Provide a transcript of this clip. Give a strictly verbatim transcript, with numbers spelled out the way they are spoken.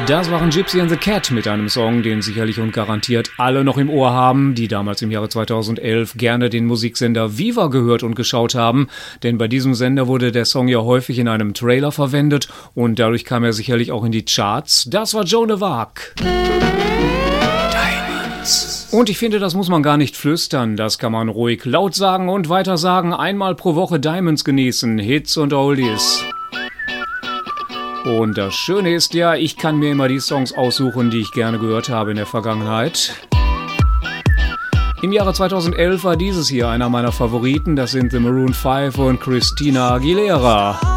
Das waren Gypsy and the Cat mit einem Song, den sicherlich und garantiert alle noch im Ohr haben, die damals im Jahre zweitausendelf gerne den Musiksender Viva gehört und geschaut haben. Denn bei diesem Sender wurde der Song ja häufig in einem Trailer verwendet und dadurch kam er sicherlich auch in die Charts. Das war Joan of Arc. Diamonds. Und ich finde, das muss man gar nicht flüstern. Das kann man ruhig laut sagen und weiter sagen. Einmal pro Woche Diamonds genießen. Hits und Oldies. Und das Schöne ist ja, ich kann mir immer die Songs aussuchen, die ich gerne gehört habe in der Vergangenheit. Im Jahre zweitausendelf war dieses hier einer meiner Favoriten. Das sind The Maroon five und Christina Aguilera.